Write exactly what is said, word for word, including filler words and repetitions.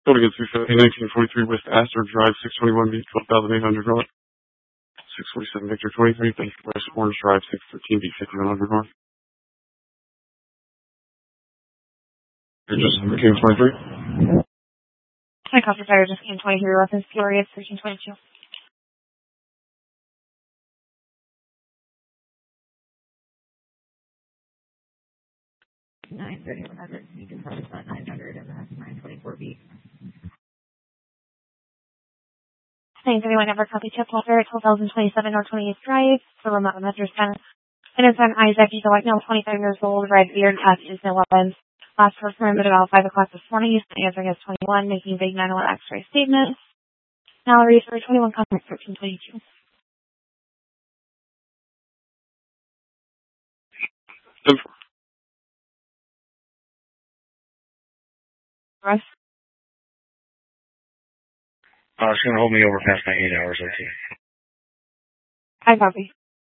Going against two seventy, nineteen forty-three West Astor Drive, six twenty-one B, twelve thousand eight hundred north. six forty-seven Victor twenty-three, thank you, West Orange Drive, six thirteen B, fifty-one hundred north. You're just King twenty-three? Hi, Coffee Fire, just King twenty-three, reference Furious, thirteen twenty-two. nine thirty, one hundred, you can tell it's not nine hundred, and that's nine twenty-four B. nine thirty-one, Ever Copy Tip Walker, twelve thousand twenty-seven North twenty-eighth Drive, for remote Metro Center. And it's on Isaac, he's a white male, twenty-five years old, red beard, past is no weapons. Last person remembered about five o'clock this morning, he's answering as twenty-one, making vague nine one X-ray statements. Mallory for twenty-one, contact thirteen twenty-two. Russ? Uh, it's going to hold me over past my eight hours, I think. I copy.